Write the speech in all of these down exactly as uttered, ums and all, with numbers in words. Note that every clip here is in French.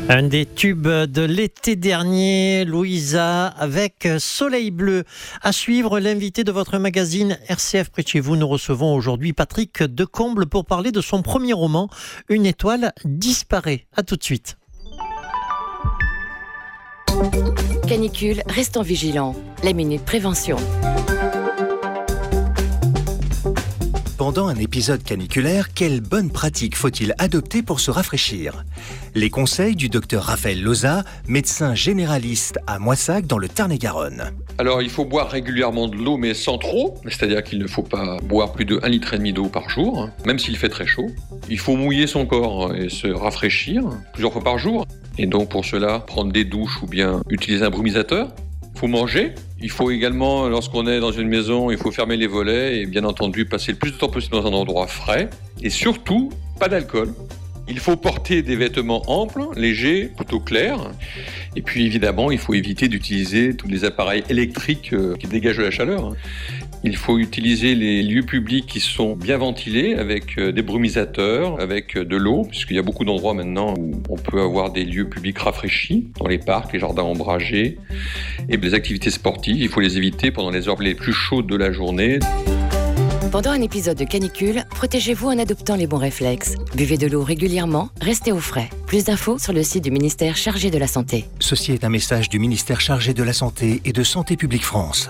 Un des tubes de l'été dernier, Louisa, avec Soleil Bleu. À suivre, l'invité de votre magazine R C F près de chez vous. Nous recevons aujourd'hui Patrick Decomble pour parler de son premier roman, Une étoile disparaît. À tout de suite. Canicule, restons vigilants. La Minute Prévention. Pendant un épisode caniculaire, quelles bonnes pratiques faut-il adopter pour se rafraîchir ? Les conseils du docteur Raphaël Loza, médecin généraliste à Moissac dans le Tarn-et-Garonne. Alors il faut boire régulièrement de l'eau, mais sans trop, c'est-à-dire qu'il ne faut pas boire plus de un litre et demi d'eau par jour, même s'il fait très chaud. Il faut mouiller son corps et se rafraîchir plusieurs fois par jour, et donc pour cela prendre des douches ou bien utiliser un brumisateur. Il faut manger. Il faut également, lorsqu'on est dans une maison, il faut fermer les volets et bien entendu passer le plus de temps possible dans un endroit frais. Et surtout, pas d'alcool. Il faut porter des vêtements amples, légers, plutôt clairs. Et puis évidemment, il faut éviter d'utiliser tous les appareils électriques qui dégagent de la chaleur. Il faut utiliser les lieux publics qui sont bien ventilés avec des brumisateurs, avec de l'eau, puisqu'il y a beaucoup d'endroits maintenant où on peut avoir des lieux publics rafraîchis, dans les parcs, les jardins ombragés. Et les activités sportives, il faut les éviter pendant les heures les plus chaudes de la journée. Pendant un épisode de canicule, protégez-vous en adoptant les bons réflexes. Buvez de l'eau régulièrement, restez au frais. Plus d'infos sur le site du ministère chargé de la Santé. Ceci est un message du ministère chargé de la Santé et de Santé publique France.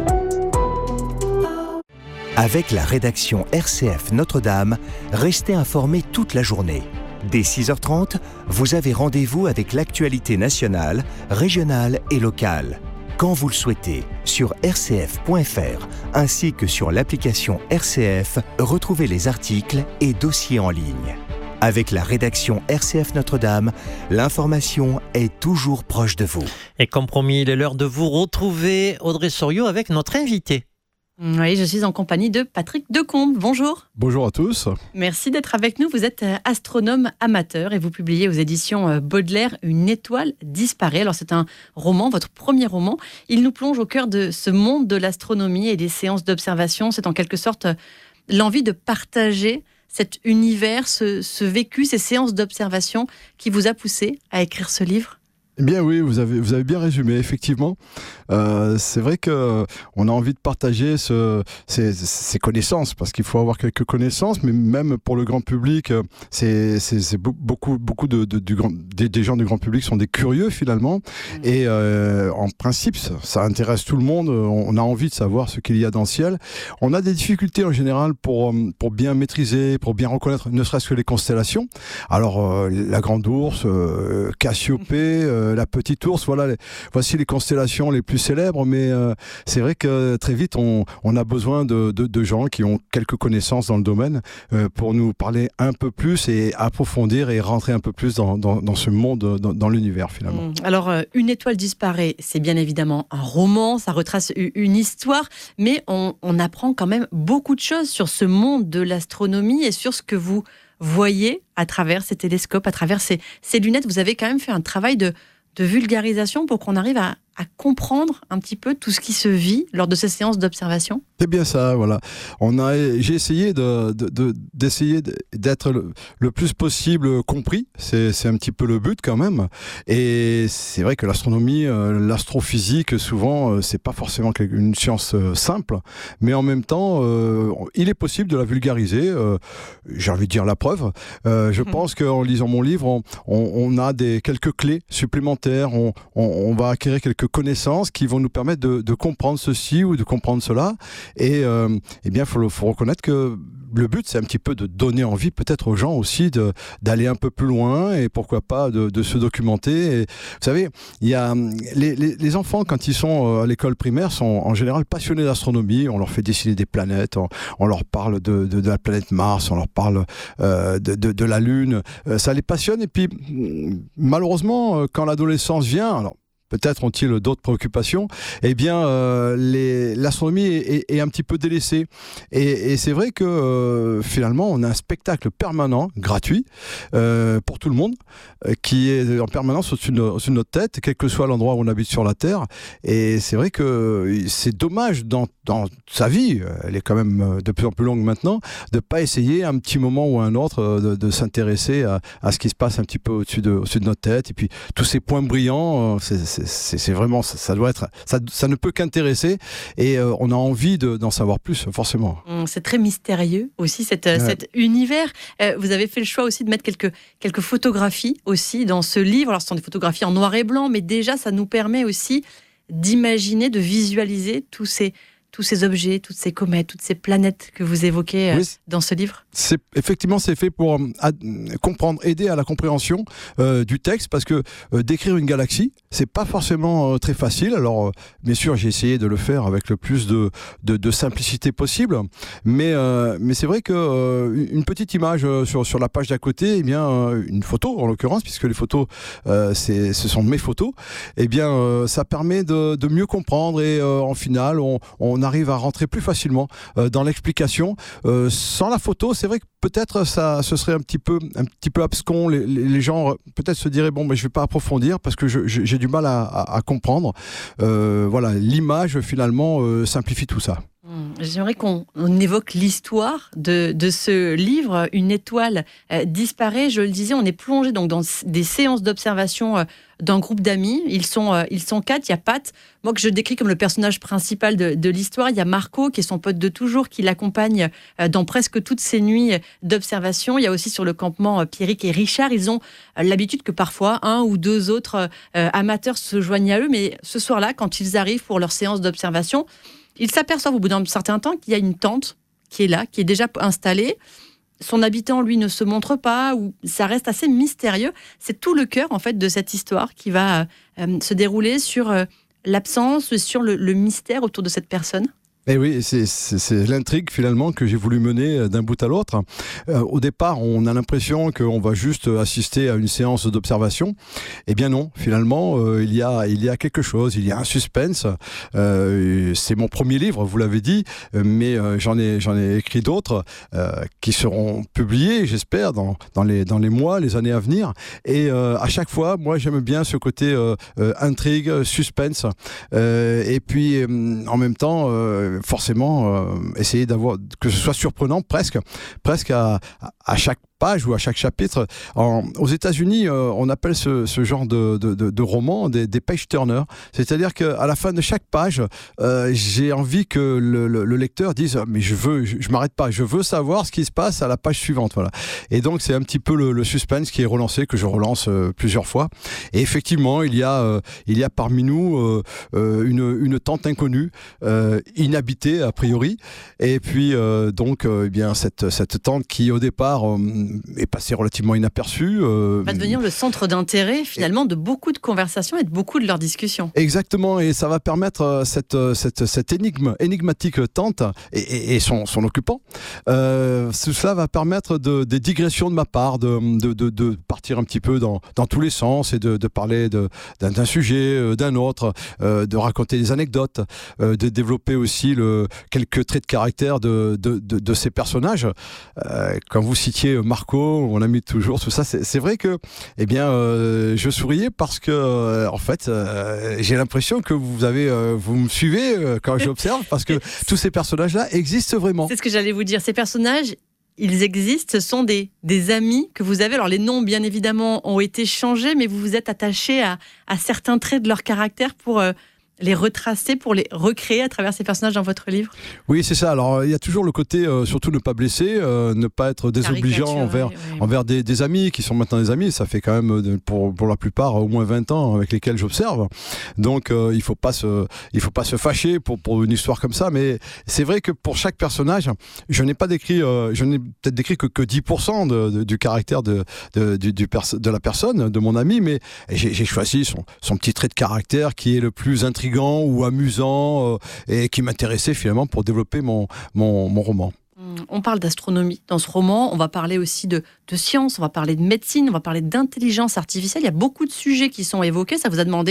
Avec la rédaction R C F Notre-Dame, restez informés toute la journée. Dès six heures trente, vous avez rendez-vous avec l'actualité nationale, régionale et locale. Quand vous le souhaitez, sur r c f point f r ainsi que sur l'application R C F, retrouvez les articles et dossiers en ligne. Avec la rédaction R C F Notre-Dame, l'information est toujours proche de vous. Et comme promis, il est l'heure de vous retrouver, Audrey Soriot, avec notre invité. Oui, je suis en compagnie de Patrick Decomble. Bonjour. Bonjour à tous. Merci d'être avec nous. Vous êtes astronome amateur et vous publiez aux éditions Baudelaire Une étoile disparaît. Alors c'est un roman, votre premier roman. Il nous plonge au cœur de ce monde de l'astronomie et des séances d'observation. C'est en quelque sorte l'envie de partager cet univers, ce, ce vécu, ces séances d'observation qui vous a poussé à écrire ce livre. Eh bien oui, vous avez, vous avez bien résumé, effectivement. Euh, c'est vrai qu'on a envie de partager ce, ces, ces connaissances, parce qu'il faut avoir quelques connaissances, mais même pour le grand public, c'est, c'est, c'est beaucoup, beaucoup de, de, du grand, des, des gens du grand public sont des curieux finalement, mmh. et euh, en principe, ça, ça intéresse tout le monde, on a envie de savoir ce qu'il y a dans le ciel. On a des difficultés en général pour, pour bien maîtriser, pour bien reconnaître ne serait-ce que les constellations. Alors, euh, la Grande Ourse, euh, Cassiopée, euh, la Petite Ourse, voilà, les, voici les constellations les plus célèbres, mais euh, c'est vrai que très vite on, on a besoin de, de, de gens qui ont quelques connaissances dans le domaine euh, pour nous parler un peu plus et approfondir et rentrer un peu plus dans, dans, dans ce monde, dans, dans l'univers finalement. Mmh. Alors, euh, Une étoile disparaît, c'est bien évidemment un roman, ça retrace une histoire, mais on, on apprend quand même beaucoup de choses sur ce monde de l'astronomie et sur ce que vous voyez à travers ces télescopes, à travers ces, ces lunettes. Vous avez quand même fait un travail de de vulgarisation pour qu'on arrive à, à comprendre un petit peu tout ce qui se vit lors de ces séances d'observation. C'est bien ça, voilà. On a, j'ai essayé de, de, de, d'essayer d'être le, le plus possible compris. C'est, c'est un petit peu le but quand même. Et c'est vrai que l'astronomie, euh, l'astrophysique, souvent, euh, c'est pas forcément une science euh, simple, mais en même temps, euh, il est possible de la vulgariser. Euh, j'ai envie de dire la preuve. Euh, je mmh. pense qu'en lisant mon livre, on, on, on a des quelques clés supplémentaires. On, on, on va acquérir quelques connaissances qui vont nous permettre de, de comprendre ceci ou de comprendre cela. Et euh, eh bien, faut, faut reconnaître que le but, c'est un petit peu de donner envie peut-être aux gens aussi de, d'aller un peu plus loin et pourquoi pas de, de se documenter. Et, vous savez, il y a les, les, les enfants, quand ils sont à l'école primaire, sont en général passionnés d'astronomie. On leur fait dessiner des planètes, on, on leur parle de, de, de la planète Mars, on leur parle euh, de, de, de la Lune. Euh, ça les passionne. Et puis, malheureusement, quand l'adolescence vient, alors peut-être ont-ils d'autres préoccupations, eh bien, euh, les, l'astronomie est, est, est un petit peu délaissée. Et, et c'est vrai que euh, finalement, on a un spectacle permanent, gratuit, euh, pour tout le monde, euh, qui est en permanence au-dessus de, au-dessus de notre tête, quel que soit l'endroit où on habite sur la Terre. Et c'est vrai que c'est dommage dans, dans sa vie, elle est quand même de plus en plus longue maintenant, de ne pas essayer un petit moment ou un autre de, de s'intéresser à, à ce qui se passe un petit peu au-dessus de, au-dessus de notre tête. Et puis tous ces points brillants, c'est, c'est, c'est, c'est vraiment, ça, ça doit être, ça, ça ne peut qu'intéresser et euh, on a envie de, d'en savoir plus, forcément. C'est très mystérieux aussi cet, ouais. cet univers. Euh, vous avez fait le choix aussi de mettre quelques, quelques photographies aussi dans ce livre. Alors ce sont des photographies en noir et blanc, mais déjà ça nous permet aussi d'imaginer, de visualiser tous ces tous ces objets, toutes ces comètes, toutes ces planètes que vous évoquez oui, dans ce livre. C'est, effectivement, c'est fait pour euh, ad, comprendre, aider à la compréhension euh, du texte, parce que euh, décrire une galaxie, c'est pas forcément euh, très facile. Alors, euh, bien sûr, j'ai essayé de le faire avec le plus de, de, de simplicité possible, mais, euh, mais c'est vrai que euh, une petite image euh, sur, sur la page d'à côté, eh bien, euh, une photo en l'occurrence, puisque les photos, euh, c'est, ce sont mes photos, eh bien, euh, ça permet de, de mieux comprendre et euh, en finale, on, on on arrive à rentrer plus facilement euh, dans l'explication. Euh, sans la photo, c'est vrai que peut-être ça, ce serait un petit peu, un petit peu abscon. Les, les, les gens peut-être se diraient bon, mais je vais pas approfondir parce que je, je, j'ai du mal à, à, à comprendre. Euh, voilà, l'image finalement euh, simplifie tout ça. J'aimerais qu'on on évoque l'histoire de, de ce livre. Une étoile euh, disparaît. Je le disais, on est plongé donc dans des séances d'observation euh, d'un groupe d'amis. Ils sont, euh, ils sont quatre. Il y a Pat, moi que je décris comme le personnage principal de, de l'histoire. Il y a Marco, qui est son pote de toujours, qui l'accompagne euh, dans presque toutes ses nuits d'observation. Il y a aussi sur le campement euh, Pierrick et Richard. Ils ont euh, l'habitude que parfois un ou deux autres euh, amateurs se joignent à eux. Mais ce soir-là, quand ils arrivent pour leur séance d'observation, ils s'aperçoivent au bout d'un certain temps qu'il y a une tente qui est là, qui est déjà installée. Son habitant, lui, ne se montre pas, ou ça reste assez mystérieux. C'est tout le cœur, en fait, de cette histoire qui va euh, se dérouler sur euh, l'absence, sur le, le mystère autour de cette personne. Eh oui, c'est, c'est, c'est l'intrigue finalement que j'ai voulu mener d'un bout à l'autre. Euh, au départ, on a l'impression qu'on va juste assister à une séance d'observation. Eh bien non, finalement, euh, il y a, il y a quelque chose, il y a un suspense. Euh, c'est mon premier livre, vous l'avez dit, mais euh, j'en ai, j'en ai écrit d'autres euh, qui seront publiés, j'espère, dans, dans, les, dans les mois, les années à venir. Et euh, à chaque fois, moi, j'aime bien ce côté euh, euh, intrigue, suspense. Euh, et puis, euh, en même temps, euh, forcément euh, essayer d'avoir que ce soit surprenant presque presque à, à chaque page ou à chaque chapitre. En, aux États-Unis, euh, on appelle ce, ce genre de, de, de, de roman des, des page turners. C'est-à-dire qu'à la fin de chaque page, euh, j'ai envie que le, le, le lecteur dise « mais je veux, je, je m'arrête pas, je veux savoir ce qui se passe à la page suivante ». Voilà. Et donc, c'est un petit peu le, le suspense qui est relancé, que je relance euh, plusieurs fois. Et effectivement, il y a, euh, il y a parmi nous euh, euh, une, une tente inconnue, euh, inhabitée a priori. Et puis, euh, donc, euh, eh bien, cette, cette tente qui, au départ, euh, est passé relativement inaperçu. Euh, va devenir le centre d'intérêt finalement de beaucoup de conversations et de beaucoup de leurs discussions. Exactement, et ça va permettre cette, cette, cette énigme, énigmatique tente et, et, et son, son occupant. Euh, cela va permettre de, des digressions de ma part, de, de, de, de partir un petit peu dans, dans tous les sens et de, de parler de, d'un, d'un sujet, d'un autre, euh, de raconter des anecdotes, euh, de développer aussi le, quelques traits de caractère de, de, de, de ces personnages. Euh, quand vous citiez Marco, mon ami de toujours, tout ça, c'est, c'est vrai que, eh bien, euh, je souriais parce que, euh, en fait, euh, j'ai l'impression que vous avez, euh, vous me suivez euh, quand j'observe, parce que tous ces personnages-là existent vraiment. C'est ce que j'allais vous dire. Ces personnages, ils existent. Ce sont des, des amis que vous avez. Alors, les noms, bien évidemment, ont été changés, mais vous vous êtes attaché à, à certains traits de leur caractère pour euh, les retracer, pour les recréer à travers ces personnages dans votre livre. Oui, c'est ça. Alors, il y a toujours le côté, euh, surtout ne pas blesser, euh, ne pas être désobligeant envers, oui, oui. envers des, des amis qui sont maintenant des amis. Ça fait quand même, pour, pour la plupart, au moins vingt ans avec lesquels j'observe. Donc, euh, il ne faut pas se, il faut pas se fâcher pour, pour une histoire comme ça. Mais c'est vrai que pour chaque personnage, je n'ai pas décrit, euh, je n'ai peut-être décrit que, que dix pour cent de, de, du caractère de, de, du, du perso- de la personne, de mon ami. Mais j'ai, j'ai choisi son, son petit trait de caractère qui est le plus intriguant ou amusant euh, et qui m'intéressait finalement pour développer mon, mon, mon roman. On parle d'astronomie dans ce roman, on va parler aussi de, de science, on va parler de médecine, on va parler d'intelligence artificielle. Il y a beaucoup de sujets qui sont évoqués. Ça vous a demandé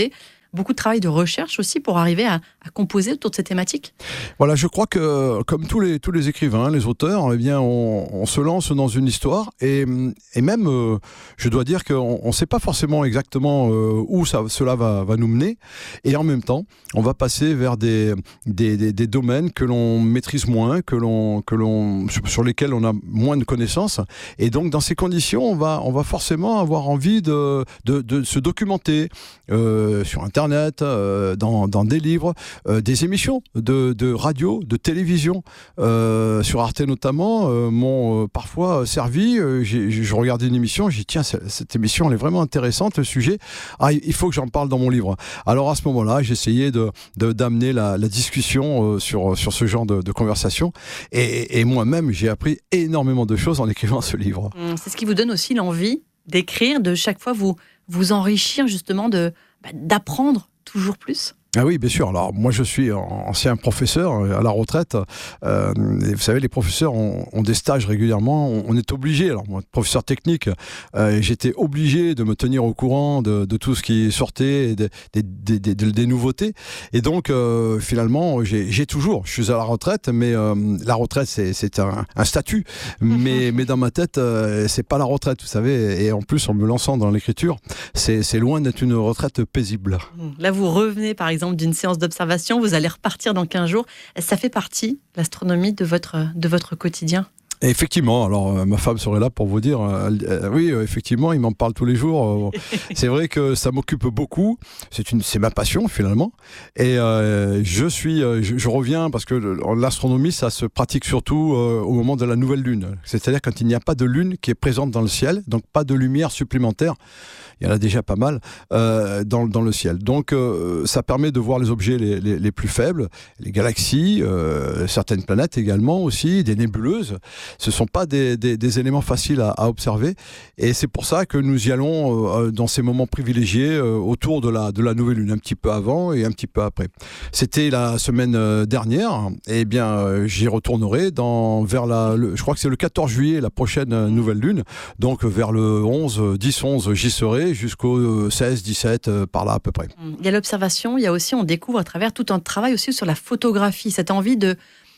beaucoup de travail de recherche aussi pour arriver à, à composer autour de ces thématiques. Voilà, je crois que comme tous les, tous les écrivains, les auteurs, eh bien, on, on se lance dans une histoire et, et même, euh, je dois dire qu'on ne sait pas forcément exactement euh, où ça, cela va, va nous mener et en même temps, on va passer vers des, des, des, des domaines que l'on maîtrise moins, que l'on, que l'on, sur lesquels on a moins de connaissances et donc dans ces conditions, on va, on va forcément avoir envie de, de, de se documenter euh, sur Internet, euh, dans, dans des livres, euh, des émissions de, de radio, de télévision, euh, sur Arte notamment, euh, m'ont euh, parfois servi. Euh, j'ai, je regardais une émission, j'ai dit tiens, cette émission elle est vraiment intéressante, le sujet, ah, il faut que j'en parle dans mon livre. Alors à ce moment-là, j'essayais de, de, d'amener la, la discussion euh, sur, sur ce genre de, de conversation et, et moi-même, j'ai appris énormément de choses en écrivant ce livre. C'est ce qui vous donne aussi l'envie d'écrire, de chaque fois vous, vous enrichir justement, de, bah, d'apprendre toujours plus. Ah oui, bien sûr. Alors moi, je suis ancien professeur à la retraite. Euh, et vous savez, les professeurs ont, ont des stages régulièrement. On, on est obligé. Alors moi, professeur technique, euh, j'étais obligé de me tenir au courant de, de tout ce qui sortait, des, des, des, des, des nouveautés. Et donc, euh, finalement, j'ai, j'ai toujours. Je suis à la retraite, mais euh, la retraite, c'est, c'est un, un statut. Mais, mais dans ma tête, euh, c'est pas la retraite, vous savez. Et en plus, en me lançant dans l'écriture, c'est, c'est loin d'être une retraite paisible. Là, vous revenez, par exemple, d'une séance d'observation, vous allez repartir dans quinze jours. Ça fait partie, l'astronomie, de votre, de votre quotidien ? Et effectivement, alors euh, ma femme serait là pour vous dire, euh, euh, oui, euh, effectivement, il m'en parle tous les jours. Euh, c'est vrai que ça m'occupe beaucoup. C'est une, c'est ma passion finalement. Et euh, je suis, euh, je, je reviens parce que l'astronomie, ça se pratique surtout euh, au moment de la nouvelle lune. C'est-à-dire quand il n'y a pas de lune qui est présente dans le ciel, donc pas de lumière supplémentaire. Il y en a déjà pas mal euh, dans, dans le ciel. Donc euh, ça permet de voir les objets les, les, les plus faibles, les galaxies, euh, certaines planètes également aussi, des nébuleuses. Ce ne sont pas des, des, des éléments faciles à, à observer. Et c'est pour ça que nous y allons euh, dans ces moments privilégiés euh, autour de la, de la nouvelle lune, un petit peu avant et un petit peu après. C'était la semaine dernière. Et bien, euh, j'y retournerai dans, vers la, le, je crois que c'est le quatorze juillet, la prochaine nouvelle lune. Donc vers le onze, dix, onze, j'y serai. Jusqu'au seize, dix-sept, euh, par là à peu près. Il y a l'observation, il y a aussi, on découvre à travers tout un travail aussi sur la photographie, cette envie de,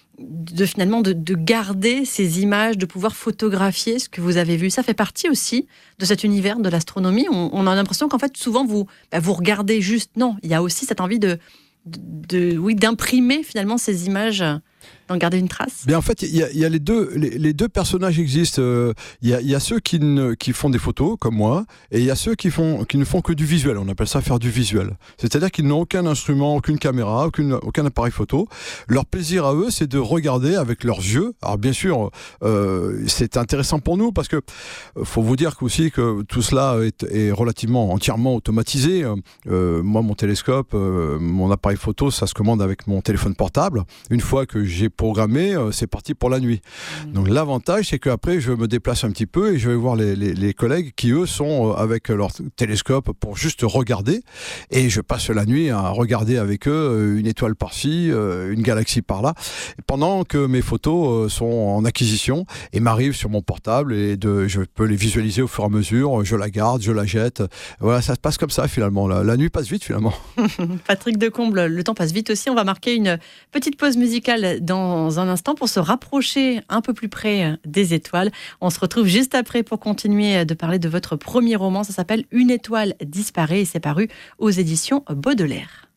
de finalement de, de garder ces images, de pouvoir photographier ce que vous avez vu. Ça fait partie aussi de cet univers de l'astronomie. On, on a l'impression qu'en fait, souvent, vous, bah, vous regardez juste. Non, il y a aussi cette envie de, de, de oui, d'imprimer finalement ces images, d'en garder une trace. Bien, en fait, il y a, il y a les, deux, les, les deux personnages existent. Euh, il, y a, il y a ceux qui, ne, qui font des photos, comme moi, et il y a ceux qui, font, qui ne font que du visuel. On appelle ça faire du visuel. C'est-à-dire qu'ils n'ont aucun instrument, aucune caméra, aucune, aucun appareil photo. Leur plaisir à eux, c'est de regarder avec leurs yeux. Alors, bien sûr, euh, c'est intéressant pour nous parce que euh, faut vous dire aussi que tout cela est, est relativement entièrement automatisé. Euh, moi, mon télescope, euh, mon appareil photo, ça se commande avec mon téléphone portable. Une fois que j'ai programmé, euh, c'est parti pour la nuit. Mmh. Donc l'avantage, c'est qu'après, je me déplace un petit peu et je vais voir les, les, les collègues qui, eux, sont euh, avec leur télescope pour juste regarder. Et je passe la nuit à regarder avec eux euh, une étoile par-ci, euh, une galaxie par-là, pendant que mes photos euh, sont en acquisition et m'arrivent sur mon portable et de, je peux les visualiser au fur et à mesure. Je la garde, je la jette. Voilà, ça se passe comme ça finalement. La, la nuit passe vite finalement. Patrick Decomble, le temps passe vite aussi. On va marquer une petite pause musicale dans un instant pour se rapprocher un peu plus près des étoiles. On se retrouve juste après pour continuer de parler de votre premier roman. Ça s'appelle Une étoile disparaît et c'est paru aux éditions Baudelaire.